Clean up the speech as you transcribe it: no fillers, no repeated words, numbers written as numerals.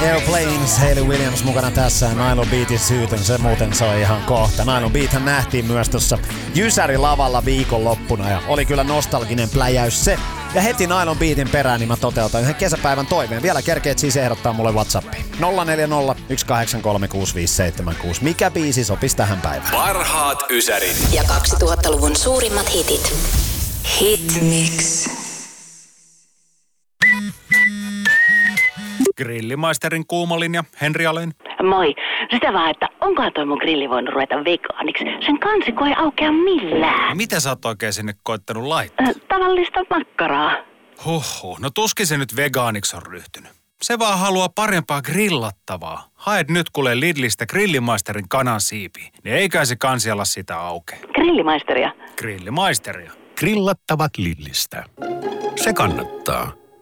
Airplanes, Hayley Williams mukana tässä. Nylon Beatin syytön, se muuten soi ihan kohta. Nylon Beathän nähtiin myös tuossa Jysäri-lavalla viikonloppuna ja oli kyllä nostalginen pläjäys se. Ja heti Nylon Beatin perään niin mä toteutan yhden kesäpäivän toiveen. Vielä kerkeet siis ehdottaa mulle WhatsAppiin. 440 183 6576. Mikä biisi sopisi tähän päivään? Parhaat Ysärit. Ja 2000-luvun suurimmat hitit. Hitmix. Grillimaisterin kuumolinja, Henri Alén. Moi. Sitä vaan, että onkohan toi mun grilli voinut ruveta vegaaniksi? Sen kansiko ei aukea millään. Mitä sä oot oikein sinne koittanut laittaa? Tavallista makkaraa. Huhhuh, no tuskin se nyt vegaaniksi on ryhtynyt. Se vaan haluaa parempaa grillattavaa. Haet nyt kuule Lidlistä Grillimaisterin kanansiipiä, niin eikä se kansi ala sitä auke. Grillimaisteria. Grillimaisteria. Grillattavat Lidlistä. Se kannattaa.